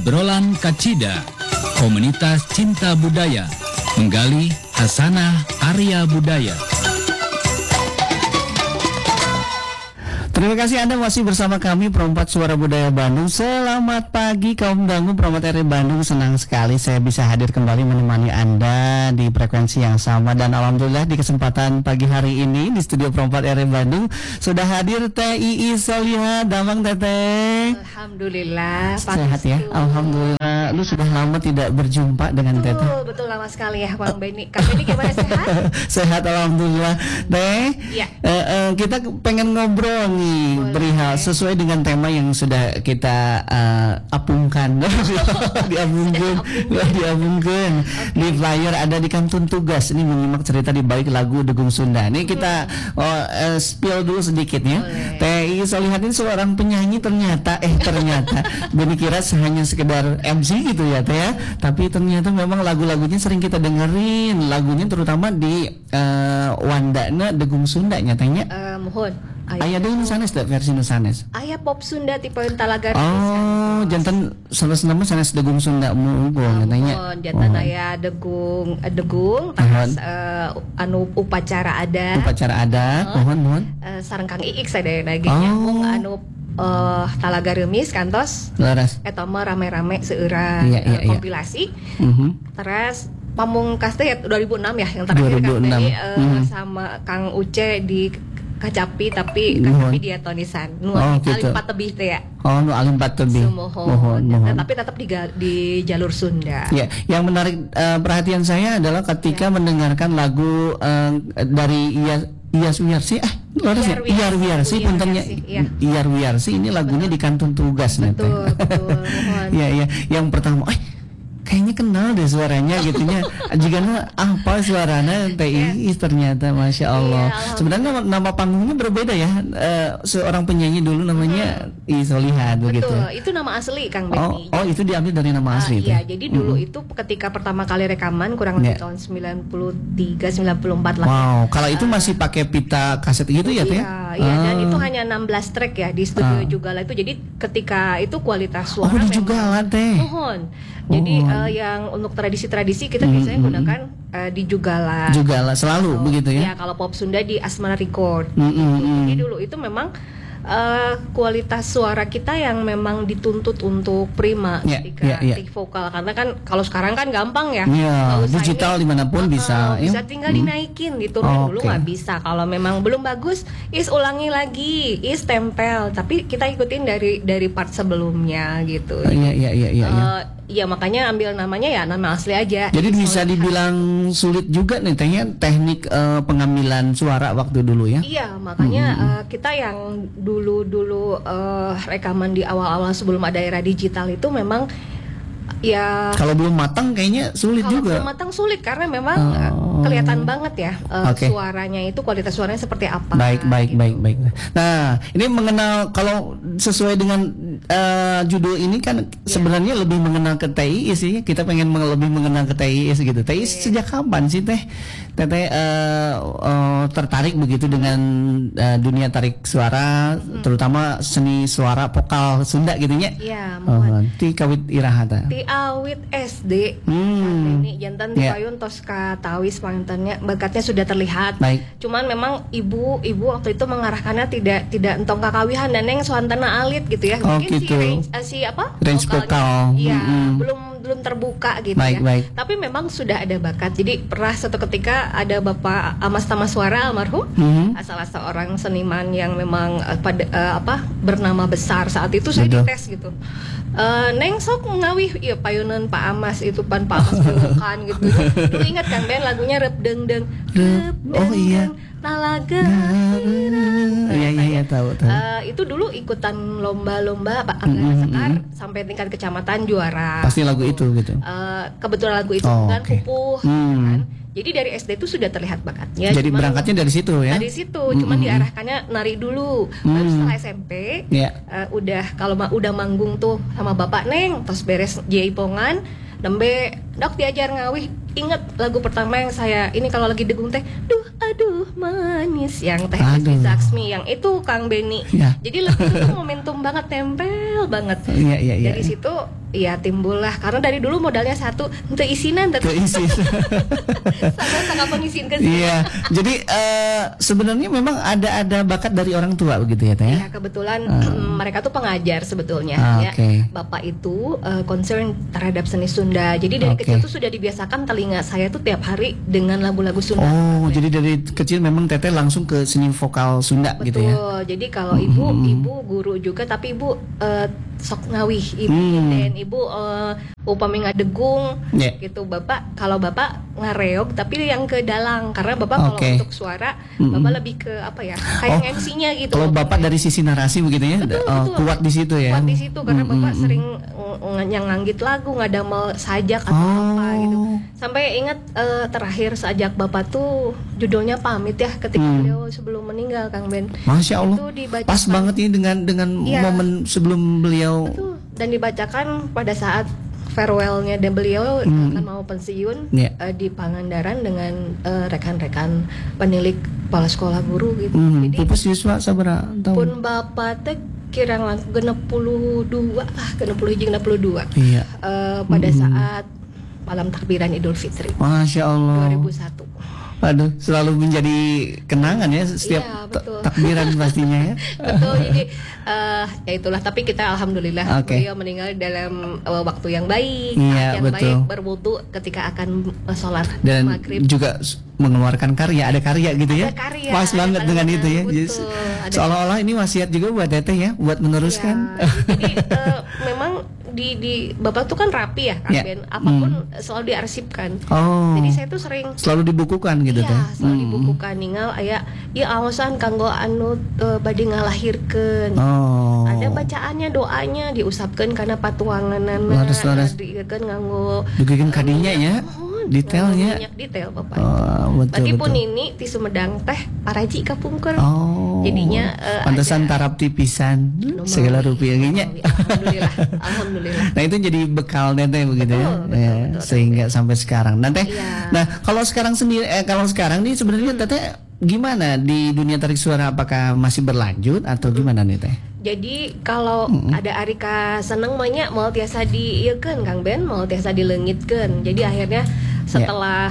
Obrolan Kacida, komunitas cinta budaya, menggali hasanah karya budaya. Terima kasih Anda masih bersama kami Perempat Suara Budaya Bandung. Selamat pagi kaum dangu Perempat RI Bandung. Senang sekali saya bisa hadir kembali menemani Anda di frekuensi yang sama. Dan alhamdulillah di kesempatan pagi hari ini di studio Perempat RI Bandung sudah hadir Teh Iis Soliha. Damang Teteh. Alhamdulillah. Sehat ya? Alhamdulillah. Lu sudah lama tidak berjumpa dengan Teteh. Betul lama sekali ya Bang Benny. Kang Benny gimana, sehat? Sehat alhamdulillah. Teh, ya. Kita pengen ngobrol nih perihal sesuai dengan tema yang sudah kita apungkan. diabungkan di flyer ada di kantun tugas. Ini menyimak cerita di balik lagu Degung Sunda. Ini kita spill dulu sedikit ya. Teh Iis Soliha ini seorang penyanyi ternyata Benny kira hanya sekedar MC gitu ya Teh ya. Tapi ternyata memang lagu-lagunya sering kita dengerin. Lagunya terutama di Wandana Degung Sunda nyatanya. Mohon. Ayah dulu sanes versi sanes. Ayah pop Sunda tipe Talaga. Oh, jantan sanes nama sanes Degung Sunda mugo katanya. Jantan ayah Degung terus anu upacara adat. Mohon. Sareng Kang Iik sadaya lagi nyambung anu Talaga Remis kantos. Laras. Eta mah rame-rame seueur kompilasi. Terus Pamungkas teh 2006 ya yang terakhir Kang Benny sama Kang Uce di Kacapi tapi dia tonisan gitu. Alimpat tebih teh ya. Nu alimpat tebih. Mohon. Tapi tetap di jalur Sunda. Ya, yang menarik perhatian saya adalah ketika mendengarkan lagu dari Iyas Wiyarsi Iyar Wiyarsi puntennya Iyar Wiyarsi ini lagunya di kantun tugas nih. Betul. Mohon. Ya, yang pertama kayaknya kenal deh suaranya gitunya. Jika apa suaranya Teh Iis ternyata Masya Allah. Sebenarnya nama panggungnya berbeda ya. Seorang penyanyi dulu namanya Iis Soliha begitu. Betul, itu nama asli Kang Benny. Oh, itu diambil dari nama asli itu. Iya, jadi dulu itu ketika pertama kali rekaman kurang lebih tahun 93 94 lah. Wow, kalau itu masih pakai pita kaset gitu ya Teh? Iya, dan itu hanya 16 track ya di studio Jugala itu. Jadi ketika itu kualitas suara di Jugala Teh. Mohon. Jadi yang untuk tradisi-tradisi kita biasanya gunakan di Jugala. Jugala selalu begitu ya? Ya, kalau pop Sunda di Asmara Record. Jadi dulu itu memang kualitas suara kita yang memang dituntut untuk prima ketika take vokal, karena kan kalau sekarang kan gampang ya. Digital dimanapun bisa tinggal dinaikin gitu. Dulu nggak bisa, kalau memang belum bagus ulangi lagi, tempel, tapi kita ikutin dari part sebelumnya gitu. Iya, makanya ambil namanya ya nama asli aja. Jadi bisa dibilang sulit juga nih teknik pengambilan suara waktu dulu ya. Iya, makanya kita yang dulu rekaman di awal-awal sebelum ada era digital itu memang ya kalau belum matang kayaknya sulit juga. Kalau belum matang sulit karena memang kelihatan banget ya suaranya itu, kualitas suaranya seperti apa. Baik. Nah, ini mengenal, kalau sesuai dengan judul ini kan sebenarnya lebih mengenal ke Teh Iis sih. Kita pengen lebih mengenal ke Teh Iis gitu. Teh Iis sejak kapan sih Teh tertarik begitu dengan dunia tarik suara, terutama seni suara vokal Sunda gitu nya? Iya, mohon. Ti kawit iraha Ti awit SD. Ini jantan di payun tos ka tawis pangantennya, bakatnya sudah terlihat. Baik. Cuman memang ibu waktu itu mengarahkannya tidak entong kakawihan dan yang suantana alit gitu ya. Mungkin gitu. Range vokal. Iya, belum terbuka gitu. Baik. Tapi memang sudah ada bakat. Jadi pernah suatu ketika ada Bapak Amas Tamaswara almarhum, salah seorang seniman yang memang bernama besar saat itu. Saya dites gitu. Neng sok ngawih payunan Pak Amas itu Pak Amas belokan gitu. Dulu ingat kan Ben lagunya rep deng deng. Talaga. Iya tahu. Itu dulu ikutan lomba-lomba Angga Sekar sampai tingkat kecamatan juara. Pasti lagu itu gitu. Kebetulan lagu itu kan pupuh kan. Jadi dari SD itu sudah terlihat bakatnya. Jadi berangkatnya dari situ ya? Dari situ, cuman diarahkannya nari dulu. Lalu setelah SMP, udah manggung tuh sama Bapak Neng, terus beres jaipongan, nembe dok diajar ngawih. Ingat lagu pertama yang saya ini kalau lagi degung teh, aduh manis yang Teh Rizky Zaksmi yang itu Kang Benny. Jadi lagu itu momentum banget, tempel banget. Dari situ ya timbullah karena dari dulu modalnya satu untuk isinan tetap sama pengisin ke sini. Iya. Jadi sebenarnya memang ada bakat dari orang tua begitu ya Teh? Ya kebetulan mereka tuh pengajar sebetulnya ya. Bapak itu concern terhadap seni Sunda. Jadi dari kecil tuh sudah dibiasakan telinga saya tuh tiap hari dengan lagu-lagu Sunda. Oh, jadi dari kecil memang Teteh langsung ke seni vokal Sunda. Betul. Gitu ya. Jadi kalau ibu guru juga tapi ibu sok ngawih ibu dan ibu upami ngadegung gitu. Kalau bapak ngareog tapi yang ke dalang karena bapak kalau untuk suara bapak lebih ke apa ya kayak MC-nya gitu. Kalau bapak dari sisi narasi begitu ya, betul. Kuat di situ ya. Kuat di situ karena bapak sering nyanggit lagu ngadamel sajak atau apa gitu. Sampai ingat terakhir sajak bapak tuh judulnya Pamit ya ketika beliau sebelum meninggal Kang Ben. Masya Allah. Itu pas banget ini dengan momen sebelum beliau. Betul. Dan dibacakan pada saat farewellnya dan beliau akan mau pensiun di Pangandaran dengan rekan-rekan penilik kepala sekolah guru gitu. Jadi pupus siswa sabaraha tahun? Pun bapak teh kirang genep 62 lah, genep 62. Iya. Pada saat malam takbiran Idul Fitri. Masya Allah. 2001. Aduh, selalu menjadi kenangan ya setiap takbiran pastinya ya. Betul, jadi ya itulah. Tapi kita alhamdulillah beliau meninggal dalam waktu yang baik, yang baik berwudu ketika akan sholat dan maghrib. Juga mengeluarkan ada karya gitu ya. Karya, pas banget dengan itu ya. Jadi, seolah-olah ini wasiat juga buat Teteh ya, buat meneruskan. Ya, jadi memang di Bapak tuh kan rapi ya Kang Ben, apapun selalu diarsipkan. Jadi saya tuh sering selalu dibukukan gitu Teh. Selalu dibukukan ninggal aya ieu aosan kanggo anu bade ngalahirkeun. Ada bacaannya, doanya diusapkeun kana patuanganana. Diekeun nganggo dugikeun kadinya ya. Detailnya banyak detail Bapak. Betul, pun ini di Sumedang teh paraji kapungkur. Jadinya pantesan tarap tipisan segala rupiah nya. Alhamdulillah. Nah itu jadi bekal Teteh begitu betul, sehingga sampai sekarang. Nanti nah kalau sekarang sendiri kalau sekarang nih sebenarnya Teteh gimana di dunia tarik suara, apakah masih berlanjut atau gimana nih Teh? Jadi kalau ada Arika seneng banyak mau tiasa dieukeun Kang Ben, mau tiasa dileungitkeun. Jadi akhirnya setelah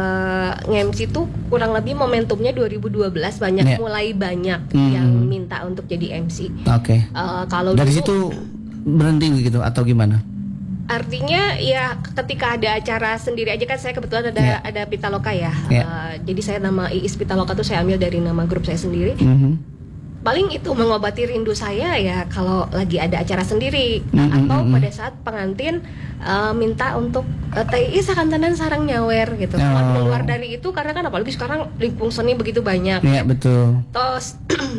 nge-MC itu kurang lebih momentumnya 2012 mulai banyak yang minta untuk jadi MC. Kalau dari situ berhenti begitu atau gimana? Artinya ya ketika ada acara sendiri aja kan, saya kebetulan ada Pitaloka ya. Jadi saya nama Iis Pitaloka tuh saya ambil dari nama grup saya sendiri. Paling itu mengobati rindu saya ya kalau lagi ada acara sendiri atau pada saat pengantin minta untuk Teh Iis akantanan sarang nyawer gitu. Kalau keluar dari itu karena kan apalagi sekarang lingkung seni begitu banyak. Iya betul. Terus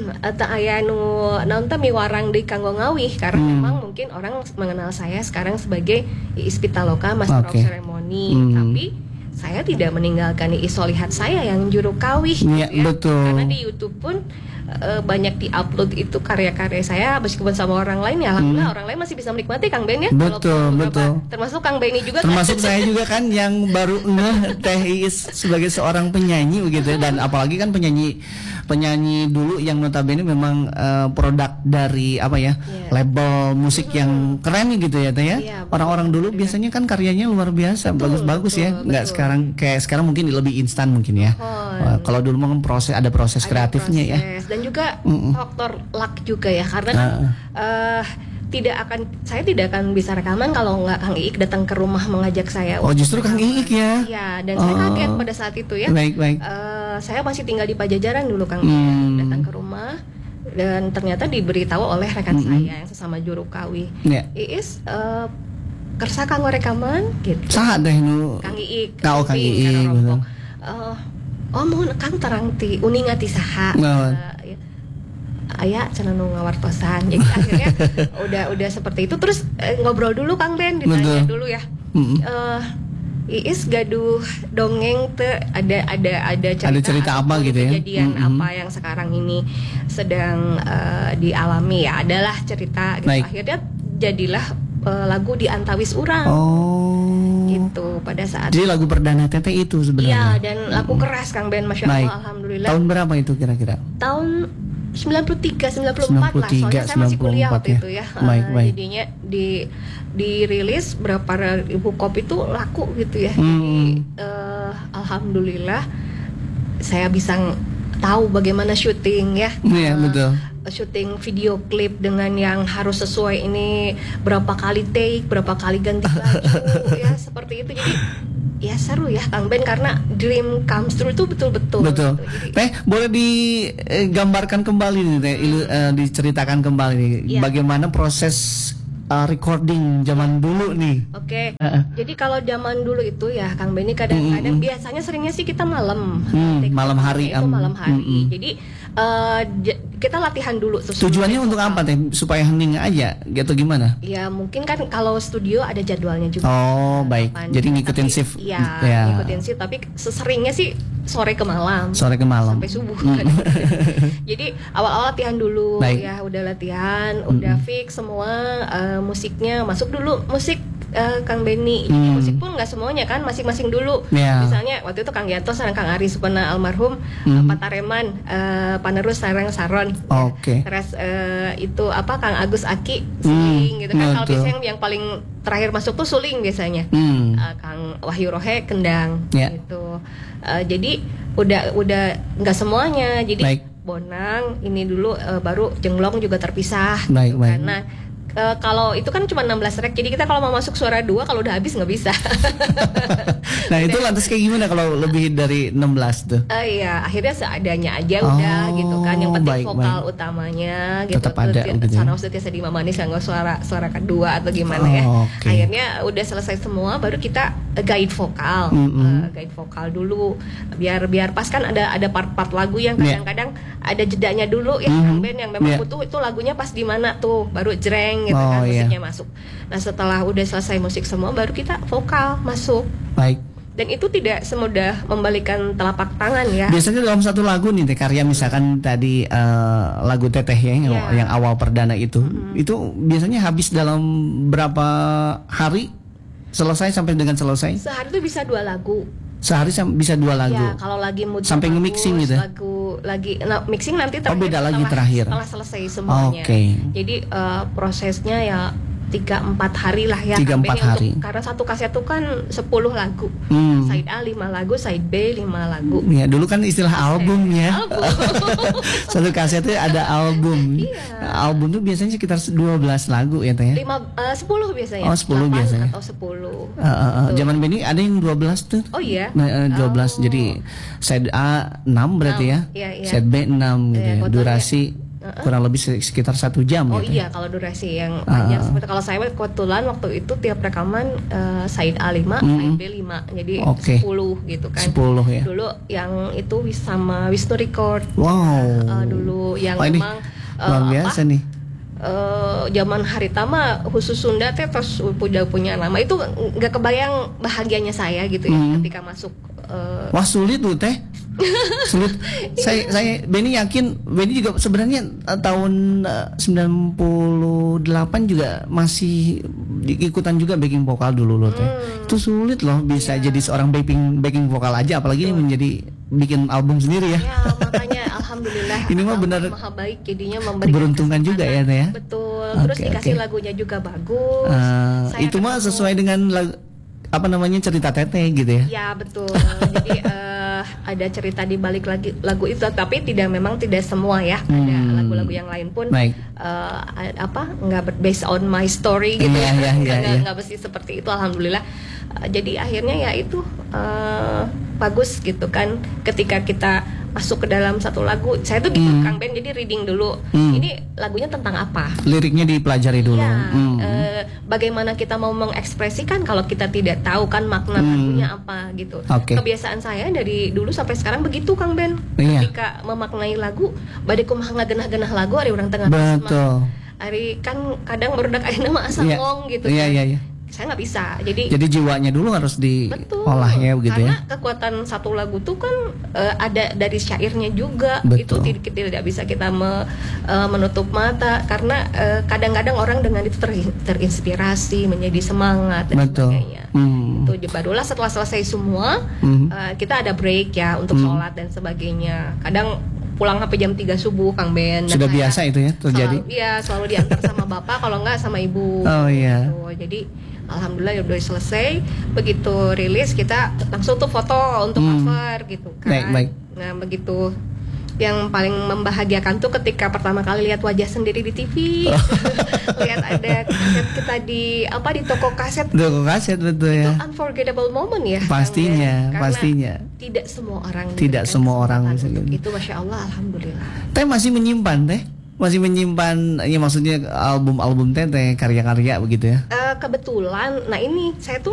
aya nu nonton miwarang di kanggo ngawih karena memang mungkin orang mengenal saya sekarang sebagai Iis Pitaloka, Master of Ceremony. Tapi saya tidak meninggalkan Iis Solihat saya yang juru kawih betul. Karena di YouTube pun banyak diupload itu karya-karya saya meskipun sama orang lain ya alhamdulillah orang lain masih bisa menikmati Kang Ben ya. Betul. Termasuk Kang Benny juga termasuk saya juga kan yang baru Teh Iis sebagai seorang penyanyi begitu dan apalagi kan penyanyi dulu yang notabene memang produk dari label musik yang keren gitu ya Teh ya. Orang-orang dulu biasanya kan karyanya luar biasa, bagus-bagus ya. Enggak sekarang mungkin lebih instan mungkin ya. Kalau dulu memang ada proses kreatifnya ya. Dan juga faktor luck juga ya karena kan saya tidak akan bisa rekaman kalau nggak Kang Iik datang ke rumah mengajak saya. Justru Kang Iik ya. Iya, dan saya kaget pada saat itu ya. Baik. Saya masih tinggal di Pajajaran dulu Kang datang ke rumah dan ternyata diberitahu oleh rekan saya yang sesama juru kawih. Iis kersa kanggo rekaman gitu. Saha deh nu Kang Iik. Kang Iik. Mohon Kang terang ti uning ati saha. Aya cenah nu ngawartosan. Jadi akhirnya udah seperti itu terus ngobrol dulu Kang Ben, ditanya dulu ya. Iis gaduh dongeng ada cerita apa gitu ya. Kejadian apa yang sekarang ini sedang dialami ya, adalah cerita gitu. Akhirnya jadilah lagu di Antawis Urang. Gitu pada saat. Jadi lagu perdana Teteh itu sebenarnya. Iya, dan lagu keras Kang Ben, Masya Allah, alhamdulillah. Tahun berapa itu kira-kira? Tahun 93, 94 lah, soalnya saya masih kuliah waktu ya. itu ya. Baik. Jadinya dirilis berapa ribu kopi itu laku gitu ya. Jadi alhamdulillah saya bisa tahu bagaimana syuting ya. Iya, betul. Syuting video klip dengan yang harus sesuai ini, berapa kali take, berapa kali ganti baju ya, seperti itu. Jadi ya seru ya Kang Ben, karena dream comes true itu betul-betul. Betul. Gitu. Teh, boleh digambarkan kembali nih, Teh, diceritakan kembali nih, bagaimana proses recording zaman dulu nih. Oke. Jadi kalau zaman dulu itu ya Kang Benny, kadang-kadang biasanya seringnya sih kita malam. Malam hari. Itu malam hari. Jadi kita latihan dulu. Tujuannya untuk apa Teh? Supaya hening aja gitu gimana? Ya mungkin kan kalau studio ada jadwalnya juga. Oh, baik. Jadi ngikutin shift. Iya, ngikutin shift, tapi seringnya sih sore ke malam. Sampai subuh kan. Jadi awal-awal latihan dulu. Baik. Ya, udah latihan, udah fix semua, musiknya masuk dulu. Musik Kang Benny, musik pun nggak semuanya kan, masing-masing dulu. Misalnya waktu itu Kang Yanto sareng Kang Ari Supena almarhum, Pak Tareman, panerus sareng Saron. Oke. Terus itu Kang Agus Aki suling gitu kan. Kalau biasanya yang paling terakhir masuk tuh suling biasanya. Kang Wahyu Rohe kendang gitu. Jadi udah nggak semuanya. Jadi Bonang ini dulu, baru Jenglong juga terpisah. Baik. Karena kalau itu kan cuma 16 track, jadi kita kalau mau masuk suara 2 kalau udah habis nggak bisa. Nah itu lantas kayak gimana kalau lebih dari 16 tuh? Iya, akhirnya seadanya aja udah gitu kan. Yang penting vokal utamanya gitu. Tetap ada gitu. Sana Setia Sedih Manis nggak suara kedua atau gimana ya. Akhirnya udah selesai semua, baru kita guide vokal. Guide vokal dulu biar pas kan ada part-part lagu yang kadang-kadang ada jedanya dulu ya Kang Ben, yang memang butuh itu lagunya pas di mana tuh, baru jreng gitu kan musiknya masuk. Nah setelah udah selesai musik semua, baru kita vokal masuk. Baik. Dan itu tidak semudah membalikan telapak tangan ya. Biasanya dalam satu lagu nih Teh, karya misalkan tadi lagu Teteh ya, yang awal perdana itu biasanya habis dalam berapa hari selesai sampai dengan selesai? Sehari tuh bisa 2 lagu. Sehari bisa 2 lagu. Ya, kalau lagi mood sampai nge-mixing gitu. Mixing nanti beda lagi terakhir. Setelah selesai semuanya. Jadi prosesnya ya 3-4 hari lah ya. 3-4 hari. Karena satu kaset itu kan 10 lagu. Side A 5 lagu, side B 5 lagu. Ya, dulu kan istilah album ya. Satu kaset itu ada album. Album tuh biasanya sekitar 12 lagu ya Teh. 10 biasanya. Oh, 10 biasanya. Atau 10. Zaman Benny ada yang 12 tuh. Oh iya. 12. Jadi side A 6 berarti ya. Side B 6 gitu ya. Durasi kurang lebih sekitar 1 jam. Oh gitu. iya, kalau durasi yang panjang seperti kalau saya kebetulan waktu itu tiap rekaman side A 5, side B 5. Jadi 10 gitu kan. 10 ya. Dulu yang itu sama Wisnu Record. Wow. Dulu yang memang luar biasa nih. Zaman Haritama khusus Sunda teh terus punya nama itu nggak kebayang bahagianya saya gitu ya ketika masuk. Wah sulit tuh Teh. Sulit. Saya Benny yakin Benny juga sebenarnya tahun 98 juga masih ikutan juga backing vokal dulu loh Teh. Itu sulit loh bisa jadi seorang backing vokal aja, apalagi ini menjadi bikin album sendiri ya. Ya makanya alhamdulillah ini mah benar maha baik jadinya memberikan keberuntungan juga ya Teh ya. Betul. Terus dikasih lagunya juga bagus. Itu mah sesuai dengan cerita Teteh gitu ya. Ya betul. Jadi ada cerita di balik lagu itu, tapi memang tidak semua ya. Ada lagu-lagu yang lain pun nggak based on my story gitu ya. Nggak mesti seperti itu, alhamdulillah. Jadi akhirnya ya itu bagus gitu kan ketika kita masuk ke dalam satu lagu. Saya tuh gitu Kang Ben, jadi reading dulu. Ini lagunya tentang apa? Liriknya dipelajari dulu. Bagaimana kita mau mengekspresikan kalau kita tidak tahu kan makna lagunya apa gitu. Kebiasaan saya dari dulu sampai sekarang begitu Kang Ben. Ketika memaknai lagu, bade kumaha ngagenah-genah lagu ari urang tengah betul. Ari kan kadang barudak ayeuna mah asa ngong gitu. Iya. Saya nggak bisa. Jadi jiwanya dulu harus diolah ya begitu ya. Karena kekuatan satu lagu tuh kan ada dari syairnya juga. Betul. Itu tidak bisa kita menutup mata karena kadang-kadang orang dengan itu terinspirasi, menjadi semangat dan sebagainya. Itu barulah setelah selesai semua kita ada break ya untuk sholat dan sebagainya. Kadang pulang sampai jam 3 subuh Kang Ben. Dan Sudah saya biasa itu ya terjadi. Selalu diantar sama bapak, kalau nggak sama ibu. Oh iya. Gitu. Jadi alhamdulillah ya udah selesai. Begitu rilis kita langsung tuh foto untuk cover gitu kan. Baik. Nah begitu, yang paling membahagiakan tuh ketika pertama kali lihat wajah sendiri di TV. Lihat ada kaset kita di toko kaset. Toko kaset betul Itu ya. unforgettable moment ya. Pastinya, Karena pastinya. Tidak semua orang Tidak diberikan semua orang kesempatan bisa untuk gitu. itu, masya Allah, alhamdulillah. Teh masih menyimpan ya maksudnya album-album Teh karya-karya begitu ya. Kebetulan, nah ini saya tuh